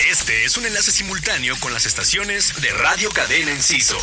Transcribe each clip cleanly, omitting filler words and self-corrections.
Este es un enlace simultáneo con las estaciones de Radio Cadena Enciso.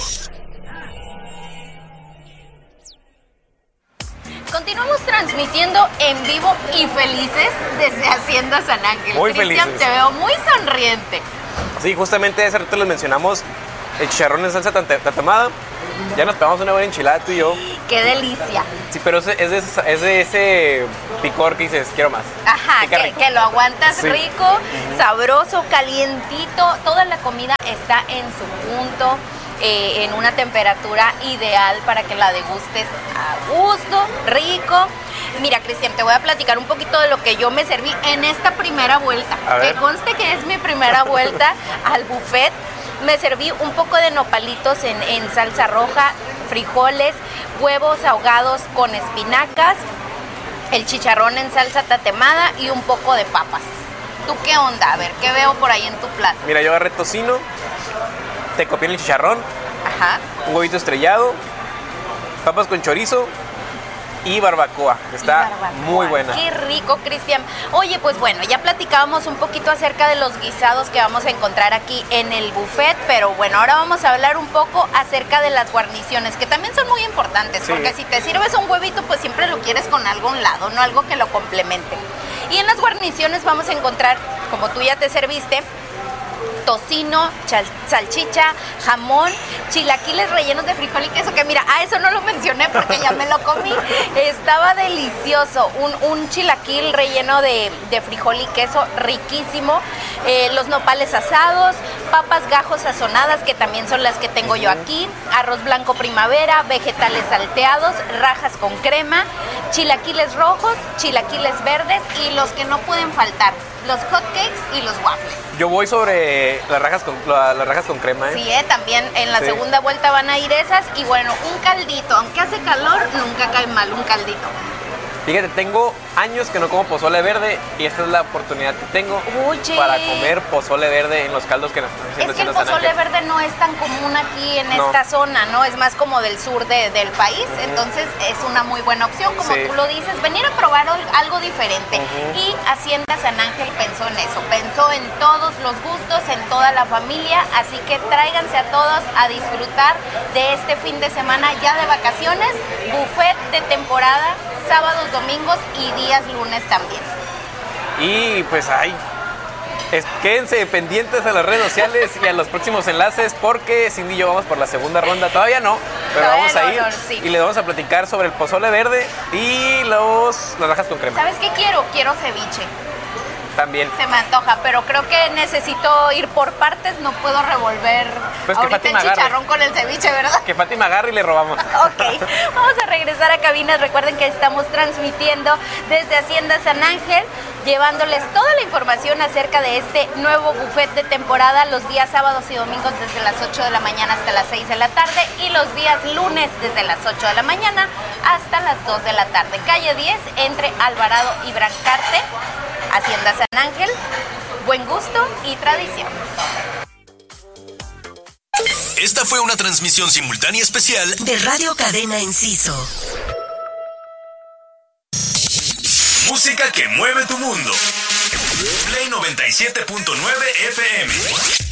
Continuamos transmitiendo en vivo y felices desde Hacienda San Ángel. Muy Cristian, felices. te veo muy sonriente. Sí, justamente hace rato les mencionamos el chicharrón en salsa tatemada. Ya nos pegamos una buena enchilada tú y yo. ¡Qué delicia! Sí, pero es de ese picor que dices, quiero más. Ajá, que lo aguantas Sí. rico, sabroso, calientito. Toda la comida está en su punto, en una temperatura ideal para que la degustes a gusto, rico. Mira, Cristian, te voy a platicar un poquito de lo que yo me serví en esta primera vuelta. A ver. Que conste que es mi primera vuelta al buffet. Me serví un poco de nopalitos en salsa roja, frijoles, huevos ahogados con espinacas, el chicharrón en salsa tatemada y un poco de papas. ¿Tú qué onda? A ver, ¿qué veo por ahí en tu plato? Mira, yo agarré tocino, te copié el chicharrón, Ajá. un huevito estrellado, papas con chorizo y barbacoa. Está Barbacoa. muy buena. Qué rico, Cristian. Oye, pues bueno, ya platicábamos un poquito acerca de los guisados que vamos a encontrar aquí en el buffet, pero bueno, ahora vamos a hablar un poco acerca de las guarniciones, que también son muy importantes, Sí. porque si te sirves un huevito, pues siempre lo quieres con algo a un lado, no algo que lo complemente. Y en las guarniciones vamos a encontrar, como tú ya te serviste, tocino, salchicha, jamón, chilaquiles rellenos de frijol y queso, que mira, eso no lo mencioné porque ya me lo comí. Estaba delicioso, un chilaquil relleno de frijol y queso riquísimo, los nopales asados, papas gajos sazonadas, que también son las que tengo yo aquí, arroz blanco primavera, vegetales salteados, rajas con crema, chilaquiles rojos, chilaquiles verdes y los que no pueden faltar, los hot cakes y los waffles. Yo voy sobre las rajas con crema, ¿eh? Sí, también en la Sí. segunda vuelta van a ir esas. Y bueno, un caldito, aunque hace calor, nunca cae mal un caldito. Fíjate, tengo años que no como pozole verde y esta es la oportunidad que tengo Oye. para comer pozole verde en los caldos que nos están haciendo. Es que el Hacienda San pozole Ángel. verde no es tan común aquí en No. esta zona, ¿no? Es más como del sur del país, entonces es una muy buena opción, como Sí. tú lo dices, venir a probar algo diferente. Y Hacienda San Ángel pensó en eso, pensó en todos los gustos, en toda la familia, así que tráiganse a todos a disfrutar de este fin de semana ya de vacaciones, buffet de temporada, sábados, domingos y días lunes también. Y pues quédense pendientes a las redes sociales y a los próximos enlaces porque Cindy y yo vamos por la segunda ronda. Todavía no, pero Todavía vamos a no, ir no, sí. y les vamos a platicar sobre el pozole verde y las rajas con crema. ¿Sabes qué quiero? Quiero ceviche. También. Se me antoja, pero creo que necesito ir por partes, no puedo revolver Pues que ahorita Fátima el agarre. chicharrón con el ceviche, ¿verdad? Que Fátima agarre y le robamos. Ok, vamos a regresar a cabinas. Recuerden que estamos transmitiendo desde Hacienda San Ángel, llevándoles toda la información acerca de este nuevo buffet de temporada los días sábados y domingos desde las 8 de la mañana hasta las 6 de la tarde y los días lunes desde las 8 de la mañana hasta las 2 de la tarde. Calle 10 entre Alvarado y Brancarte, Hacienda San Ángel, buen gusto y tradición. Esta fue una transmisión simultánea especial de Radio Cadena Enciso. Música que mueve tu mundo. Play 97.9 FM.